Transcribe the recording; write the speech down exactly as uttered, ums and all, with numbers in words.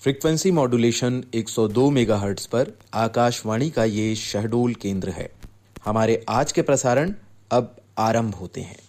Frequency modulation एक सौ दो मेगाहर्ट्ज पर आकाशवाणी का ये शहडोल केंद्र है। हमारे आज के प्रसारण अब आरंभ होते हैं।